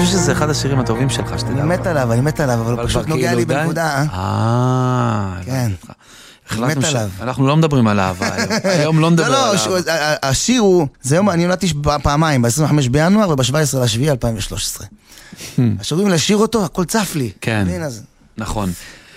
חושב שזה אחד השירים הטובים שלך, שתדע. אני מת עליו, אבל הוא פשוט נוגע לי בנקודה. כן. מת עליו. אנחנו לא מדברים על אהבה היום לא נדבר על אהבה. השיר הוא, זה יום, אני נולדתי פעמיים, ב-25 בינואר וב-17 לשביעי 2013. השאירים לשיר אותו, הכל צף לי. כן, נכון.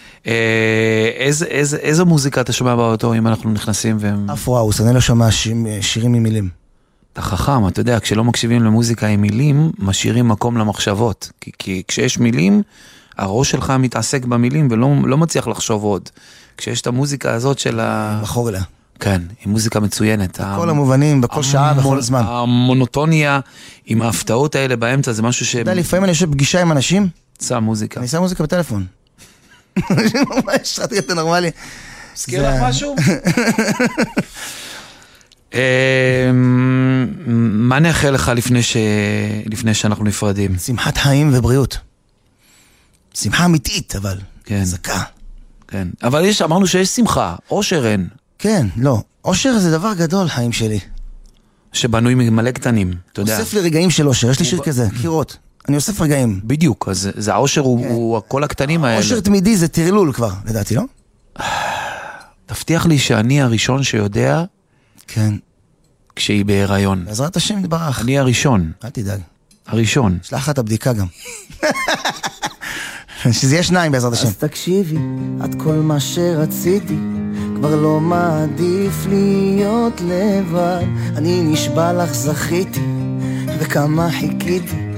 איזה מוזיקה אתה שומע באוטו אם אנחנו נכנסים? אפרו-האוס, אני לא שומע שירים עם מילים. אתה חכם, אתה יודע, כשלא מקשיבים למוזיקה עם מילים, משאירים מקום למחשבות. כי כשיש מילים, הראש שלך מתעסק במילים ולא מצליח לחשוב עוד. כשיש את המוזיקה הזאת של בחור אליה. כן, היא מוזיקה מצוינת. בכל המובנים, בכל שעה, בכל זמן. המונוטוניה עם ההפתעות האלה באמצע, זה משהו ש... אתה יודע, לפעמים אני יושב פגישה עם אנשים, שם מוזיקה. אני שם מוזיקה בטלפון. ממש, אתה נורמלי. מזכיר לך משהו? מה נאחל לך לפני שאנחנו נפרדים? שמחת חיים ובריאות. שמחה אמיתית, אבל. כן. זקה. כן. אבל אמרנו שיש שמחה, אושר אין. כן, לא. אושר זה דבר גדול, חיים שלי. שבנוי ממלא קטנים, אתה יודע. אוסף לי רגעים של אושר, יש לי שיר כזה, קירות. אני אוסף רגעים. בדיוק, אז זה האושר הוא כל הקטנים האלה. אושר תמידי זה תרלול כבר, לדעתי, לא? תבטיח לי שאני הראשון שיודע כן. כשהיא בהיריון. בעזרת השם נתברך. אני הראשון. אל תדאג. הראשון. שלח לך את הבדיקה גם. שזה יהיה 2 בעזרת השם. אז תקשיבי, את כל מה שרציתי, כבר לא מעדיף להיות לבד. אני נשבע לך זכיתי, וכמה חיכיתי.